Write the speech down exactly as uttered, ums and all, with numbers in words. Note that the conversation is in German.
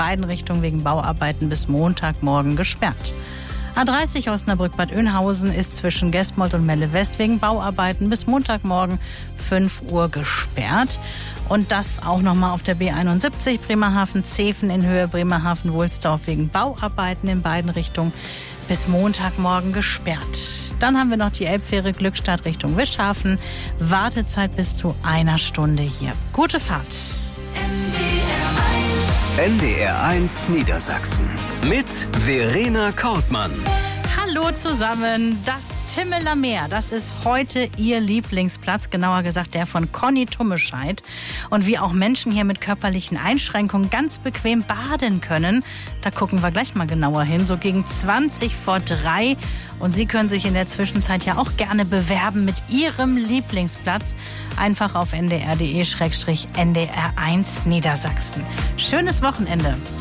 beiden Richtungen wegen Bauarbeiten bis Montagmorgen gesperrt. A dreißig Osnabrück-Bad Oeynhausen ist zwischen Gestmold und Melle West wegen Bauarbeiten bis Montagmorgen fünf Uhr gesperrt. Und das auch nochmal auf der B einundsiebzig Bremerhaven-Zeven in Höhe Bremerhaven-Wohlsdorf wegen Bauarbeiten in beiden Richtungen bis Montagmorgen gesperrt. Dann haben wir noch die Elbfähre Glückstadt Richtung Wischhafen. Wartezeit bis zu einer Stunde hier. Gute Fahrt. N D R eins Niedersachsen mit Verena Kortmann. Hallo zusammen, das Timmeler Meer, das ist heute Ihr Lieblingsplatz, genauer gesagt der von Conny Tummescheid. Und wie auch Menschen hier mit körperlichen Einschränkungen ganz bequem baden können, da gucken wir gleich mal genauer hin, so gegen zwanzig vor drei. Und Sie können sich in der Zwischenzeit ja auch gerne bewerben mit Ihrem Lieblingsplatz. Einfach auf n d r punkt d e slash n d r eins Niedersachsen. Schönes Wochenende.